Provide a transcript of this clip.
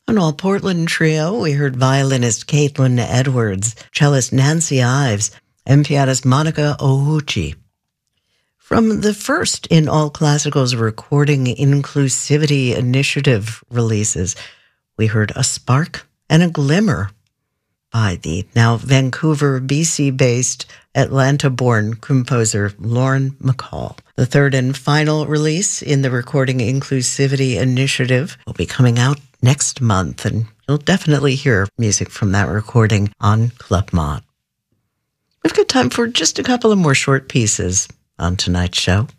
An all-Portland trio, we heard violinist Caitlin Edwards, cellist Nancy Ives, and pianist Monica Ouchi. From the first in All Classical's Recording Inclusivity Initiative releases, we heard A Spark and a Glimmer by the now Vancouver, BC-based, Atlanta-born composer Lauren McCall. The third and final release in the Recording Inclusivity Initiative will be coming out next month, and you'll definitely hear music from that recording on Club Mod. We've got time for just a couple of more short pieces on tonight's show.